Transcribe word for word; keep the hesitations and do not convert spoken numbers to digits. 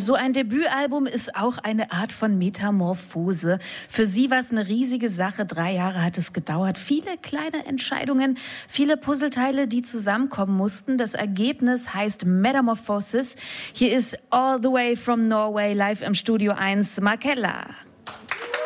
So ein Debütalbum ist auch eine Art von Metamorphose. Für sie war es eine riesige Sache. Drei Jahre hat es gedauert. Viele kleine Entscheidungen, viele Puzzleteile, die zusammenkommen mussten. Das Ergebnis heißt Metamorphosis. Hier ist All the Way from Norway live im Studio eins, Markella.